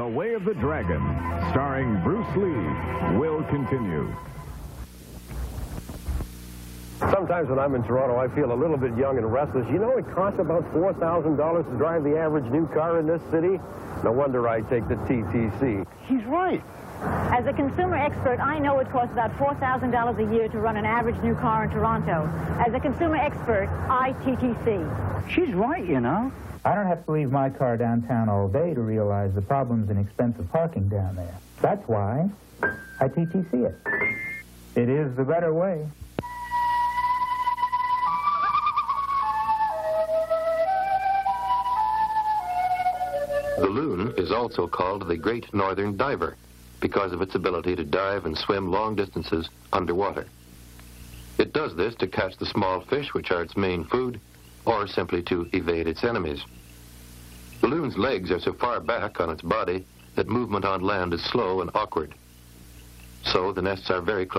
The Way of the Dragon, starring Bruce Lee, will continue. Sometimes when I'm in Toronto, I feel a little bit young and restless. You know, it costs about $4,000 to drive the average new car in this city. No wonder I take the TTC. He's right. As a consumer expert, I know it costs about $4,000 a year to run an average new car in Toronto. As a consumer expert, I TTC. She's right, you know. I don't have to leave my car downtown all day to realize the problems and expensive parking down there. That's why I TTC it. It is the better way. The loon is also called the Great Northern Diver because of its ability to dive and swim long distances underwater. It does this to catch the small fish, which are its main food, or simply to evade its enemies. The loon's legs are so far back on its body that movement on land is slow and awkward. So the nests are very close.